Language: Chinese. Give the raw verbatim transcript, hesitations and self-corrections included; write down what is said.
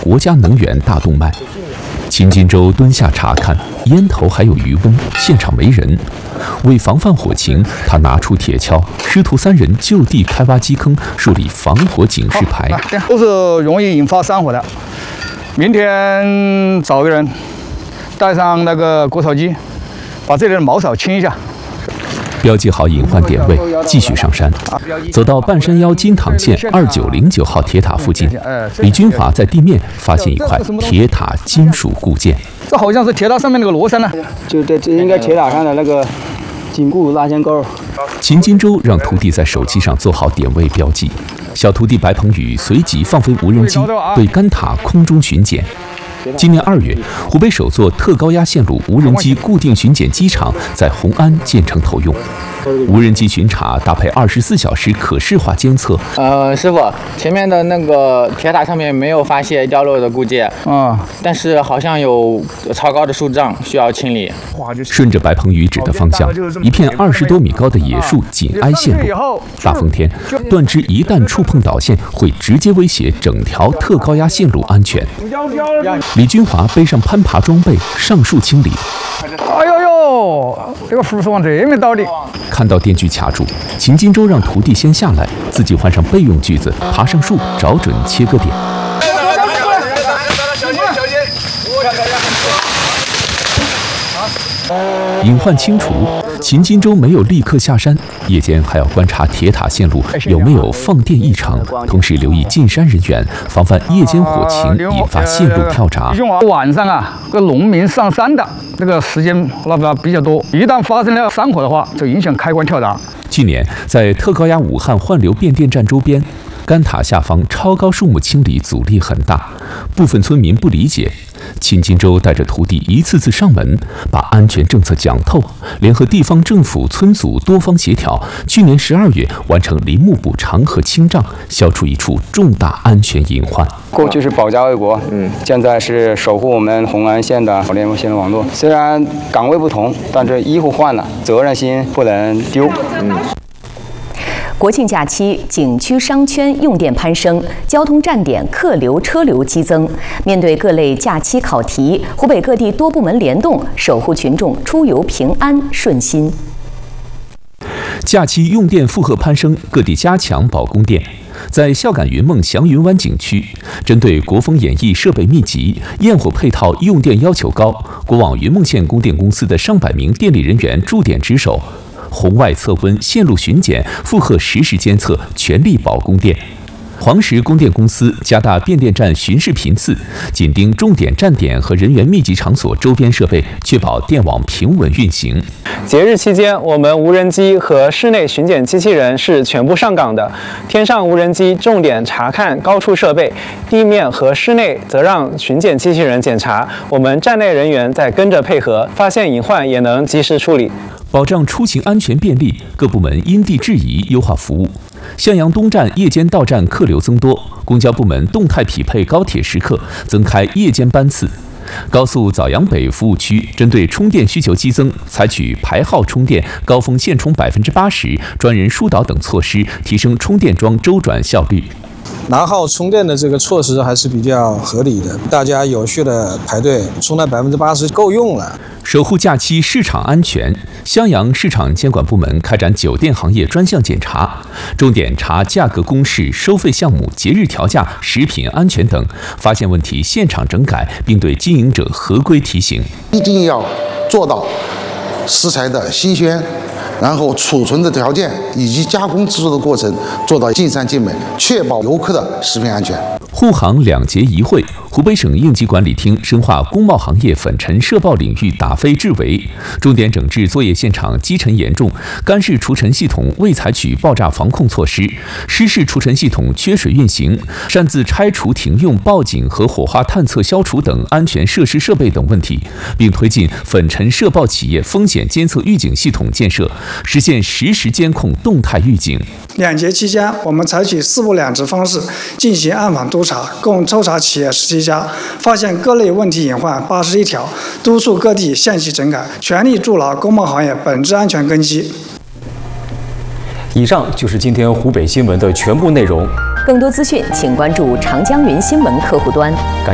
国家能源大动脉。秦金洲蹲下查看，烟头还有余温，现场没人。为防范火情，他拿出铁锹，师徒三人就地开挖基坑，树立防火警示牌。 都是容易引发山火的。明天找个人，带上那个割草机，把这里的茅草清一下。 标记好隐患点位，继续上山。走到半山腰金塘县二九零九号铁塔附近，李军华在地面发现一块铁塔金属固件。 这好像是铁塔上面那个螺栓呢， 就这这应该铁塔上的那个紧固拉线钩。 秦金洲让徒弟在手机上做好点位标记，小徒弟白鹏宇随即放飞无人机对干塔空中巡检。今年二月，湖北首座特高压线路无人机固定巡检机场在红安建成投用。无人机巡查搭配二十四小时可视化监测。 呃，师傅，前面的那个铁塔上面没有发现掉落的固件啊，但是好像有超高的树障需要清理。 顺着白鹏宇指的方向，一片二十多米高的野树紧挨线路。大风天，断枝一旦触碰导线，会直接威胁整条特高压线路安全。李军华背上攀爬装备上树清理。 哎呦呦，这个树是往这面倒的。 看到电锯卡住，秦金洲让徒弟先下来，自己换上备用锯子，爬上树，找准切割点。隐患清除，秦金洲没有立刻下山，夜间还要观察铁塔线路有没有放电异常，同时留意进山人员，防范夜间火情引发线路跳闸。 晚上啊，这个农民上山的这个时间那个比较多，一旦发生了山火的话，就影响开关跳闸。 去年在特高压武汉换流变电站周边，干塔下方超高树木清理阻力很大，部分村民不理解。秦金洲带着徒弟一次次上门，把安全政策讲透，联合地方政府、村组多方协调，去年十二月完成林木补偿和清障，消除一处重大安全隐患。 过去是保家卫国，嗯，现在是守护我们红安县的联络线路网络。虽然岗位不同，但这衣服换了，责任心不能丢，嗯。 国庆假期，景区商圈用电攀升，交通站点客流车流激增。面对各类假期考题，湖北各地多部门联动，守护群众出游平安顺心。 假期用电负荷攀升，各地加强保供电。在孝感云梦祥云湾景区，针对国风演艺设备密集、焰火配套用电要求高，国网云梦县供电公司的上百名电力人员驻点值守。红外测温、线路巡检、负荷实时监测，全力保供电。黄石供电公司加大变电站巡视频次，紧盯重点站点和人员密集场所周边设备，确保电网平稳运行。 节日期间，我们无人机和室内巡检机器人是全部上岗的。天上无人机重点查看高处设备，地面和室内则让巡检机器人检查。我们站内人员在跟着配合，发现隐患也能及时处理。 保障出行安全便利，各部门因地制宜优化服务。向阳东站夜间到站客流增多，公交部门动态匹配高铁时刻，增开夜间班次。高速枣阳北服务区针对充电需求激增，采取排号充电、高峰限充百分之八十、专人疏导等措施，提升充电桩周转效率。 拿号充电的这个措施还是比较合理的，大家有序的排队，充到百分之八十够用了。 守护假期市场安全，襄阳市场监管部门开展酒店行业专项检查，重点查价格公示、收费项目、节日调价、食品安全等，发现问题现场整改，并对经营者合规提醒。 一定要做到食材的新鲜，然后储存的条件以及加工制作的过程做到尽善尽美，确保游客的食品安全。 沪杭两节一会，湖北省应急管理厅深化工贸行业粉尘涉爆领域打非治围，重点整治作业现场积尘严重、干式除尘系统未采取爆炸防控措施、湿式除尘系统缺水运行、擅自拆除停用报警和火化探测消除等安全设施设备等问题，并推进粉尘涉爆企业风险监测预警系统建设，实现实时监控动态预警。 两节期间，我们采取四步两值方式进行暗访督查，共抽查企业十七家，发现各类问题隐患八十一条，督促各地限期整改，全力筑牢工贸行业本质安全根基。 以上就是今天湖北新闻的全部内容。 更多资讯，请关注长江云新闻客户端。